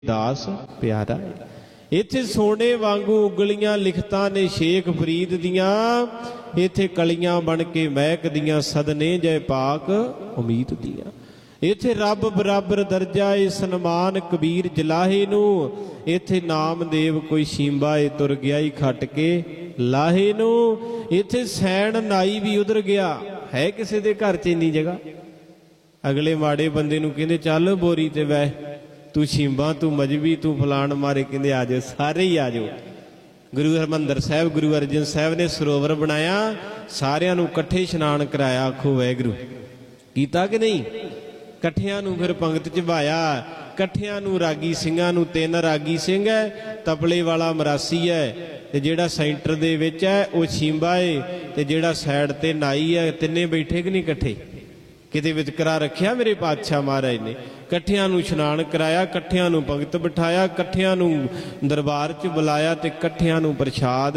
दास प्यारा है। इत्थे सोने वांगू उगलियां लिखतां ने शेख फरीद दियां, इत्थे कलियां बन के महक दियां सदने जय पाक उम्मीद दियां। इत्थे रब बराबर दर्जा ए सन्मान कबीर जलाहे नू, इत्थे नामदेव कोई शींबा ए तुर गया ही खट के लाहे नू। इत्थे सैन नाई भी उधर गया है, किसी दे घर च इन्नी जगह। अगले माड़े बंदे नू कहंदे चल बोरी ते बह, तू शींबा तू मजबी तू फलाण मारे, कहंदे आ जाओ सारे ही आ जाओ। गुरु हरमंदर साहब गुरु अर्जन साहब ने सरोवर बनाया, सारियां नू कट्ठे इशनान कराया। आखो वाहिगुरू कीता कि नहीं? कट्ठियां नू फिर पंगत च बहाया, कट्ठियां नू रागी ਸਿੰਘਾਂ नू, 3 रागी ਸਿੰਘ है, तबले वाला मरासी है, ते जेड़ा सेंटर दे विच है वो शींबा है, ते जेड़ा साइड ते नाई है। तिन्ने बैठे कि नहीं कट्ठे? किते वितकरा रखिया मेरे पातशाह महाराज ने। कट्ठियां नू इशनान कराया, कट्ठियां नू भगत बिठाया, कट्ठियां नू दरबार च बुलाया, ते कट्ठियां नू प्रसाद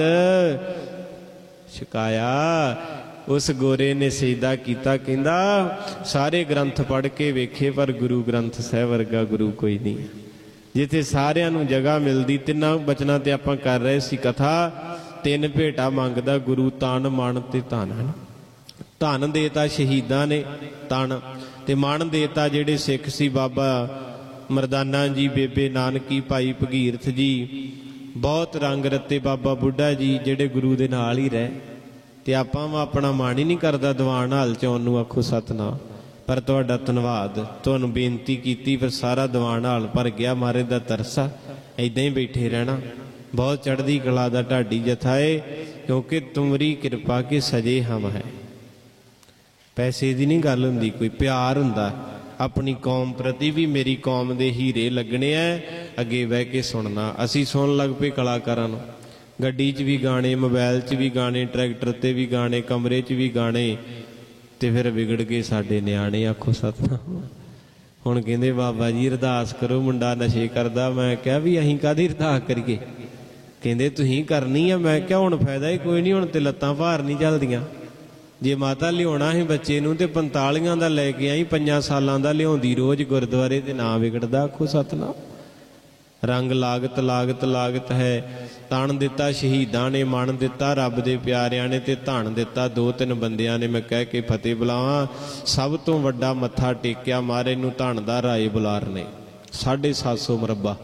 छकाया। उस गोरे ने सजदा कीता, कहंदा सारे ग्रंथ पढ़ के वेखे पर गुरु ग्रंथ साहिब वर्गा गुरु कोई नहीं। जिथे सारियां नू जगह मिलदी, तिन्ना बचना ते आपां कर रहे सी कथा। 3 भेटा मंगदा गुरु, तन मन ते धन। धन देता शहीदां ने तन, ते मन देता जेड़े सिख सी बाबा मरदाना जी, बेबे नानकी, भाई भगीरथ जी, बहुत रंग रत्ते बाबा बुढ़ा जी जेड़े गुरु दे नाल ही रहे। ते आपां अपना मन ही नहीं करदा दीवान हाल च आउण नूं। आखो सतनाम। पर तुहाडा धन्नवाद, तुहानूं बेनती कीती फिर सारा दीवान हाल भर गया। महाराज दा तरसा, इदां ही बैठे रहना। बहुत चढ़दी कला दा ढाडी जथा है, क्योंकि तुमरी कृपा के सजे हम है। पैसे की नहीं गल हुंदी, कोई प्यार हुंदा अपनी कौम प्रति भी। मेरी कौम दे हीरे लगने हैं, अगे बह के सुनना। असी सुन लग पे कलाकारां नूं, गड्डी च भी गाने, मोबाइल च भी गाने, ट्रैक्टर ते भी गाने, कमरे च भी गाने, ते फिर बिगड़ गए साडे न्याणे। आखो सतनाम। हुण कहंदे बाबा जी अरदास करो, मुंडा नशे करदा। मैं कहा भी अहीं काहदी अरदास करिए? कहंदे तुसीं करनी है। मैं कहा हुण फायदा ही कोई नहीं, हुण ते लत्तां भार नहीं चलदियां। जे माता लियाउणा है बच्चे नूं ते 45 दा लैके आई, 5 सालां दा लियाउंदी रोज़ गुरुद्वारे ते ना बिगड़दा। आखो सतनाम। रंग लागत लागत लागत है। तन दिता शहीदां ने, मन दिता रब दे प्यारिਆਂ ने, ते धन दिता 2-3 बंदियां ने। मैं कह के फतेह बुलावां। सब तो वड्डा मत्था टेकिया महाराज नूं धन दा राए बुलार ने। 750 मरबा,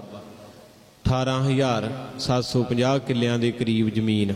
18,750 किल्लियां दे करीब जमीन।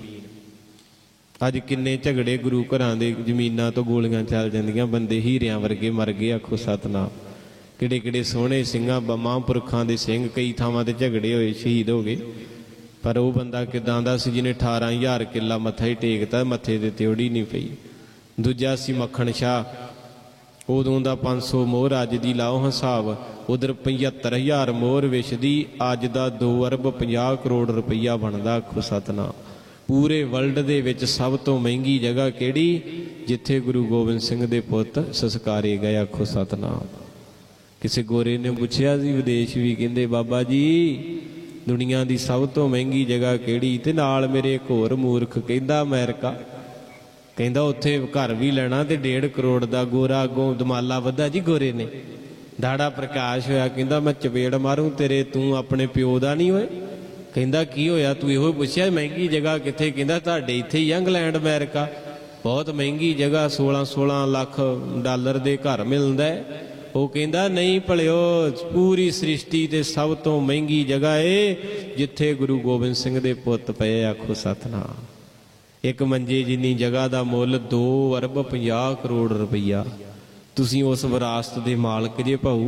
अज किन्ने झगड़े गुरु घरां दे जमीनां तो गोलियां चल जांदियां, बंदे हीरियां वर्गे मर गए। आखो सतनाम। किड़े किड़े सोहने सिंघां महापुरखां दे सिंह कई थावां ते झगड़े होए, शहीद हो गए। पर वो बंदा किदां दा सी जिन्हें 18,000 किला मत्था ही टेकता, मत्थे ते त्योड़ी नहीं पई। दूजा सी मक्खण शाह, उदों दा 500 मोहर, अज दी लाओ हिसाब। उधर 75,000 मोहर विछदी, अज दा 2 अरब 50 करोड़ रुपया बनदा। आखो सतनाम। पूरे वर्ल्ड दे विच सब तो महंगी जगह किहड़ी? जिथे गुरु गोबिंद सिंह दे पुत संस्कारे गए। आखो सतनाम। किसी गोरे ने पूछया सी विदेश भी, कहंदे बाबा जी दुनिया की सब तो महंगी जगह किहड़ी? ते नाल मेरे एक होर मूर्ख कहंदा अमेरिका। कहंदा उत्थे घर भी लेना ते 1.5 करोड़ दा। गोरा अगों दमाला वधा जी गोरे ने, दाड़ा प्रकाश होया। कहंदा मैं चपेड़ मारूं तेरे, तू अपने प्यो दा नहीं होए? कहंदा की होया? तू इहो पुछया महंगी जगह कित्थे? कहंदा तुहाडे इत्थे ही इंग्लैंड अमेरिका बहुत महंगी जगह, 16-16 लाख डॉलर दे घर मिलदा है। वो कहंदा नहीं भलिओ, पूरी सृष्टि ते सब तो महंगी जगह है जिथे गुरु गोबिंद सिंह दे पुत पे। आखो सतनाम। एक मंजे जिन्नी जगह दा मुल 2 अरब 50 करोड़ रुपया। तुसीं उस विरासत दे मालक जे भाऊ।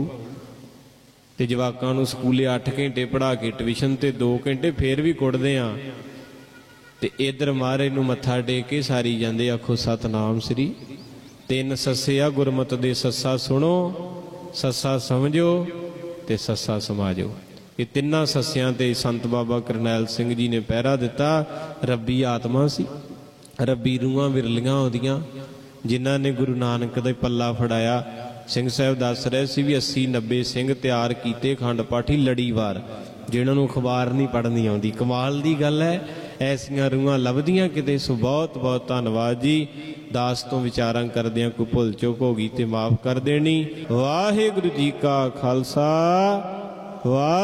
ते जवाकां नूं स्कूले 8 घंटे पढ़ा के ट्यूशन ते 2 घंटे फिर भी कुटदे आ, ते इधर महाराज नूं मत्था टेक के सारी जांदे। आखो सतनाम श्री। 3 सस्से आ गुरमत दे, सस्सा सुनो, सस्सा समझो ते सस्सा समाजो। ये 3 सस्सियां ते संत बाबा करनैल सिंह जी ने पहरा दिता। रब्बी आत्मा सी, रब्बी रूहां विरलियां होंदियां, जिन्हां ने गुरु नानक दा पल्ला फड़ाया। सिंह साहब दस रहे सी भी 80-90 सिंह तैयार कीते खंड पाठी लड़ीवार, जिन्हां नूं अखबार नहीं पढ़नी आउंदी। कमाल दी गल है, ऐसियां रूहां लभदियां किते। सो बहुत बहुत धन्नवाद जी। दास तो विचारां करदियां कोई भुल चुक हो गई तो माफ़ कर देनी। वाहिगुरू जी का खालसा, वाह।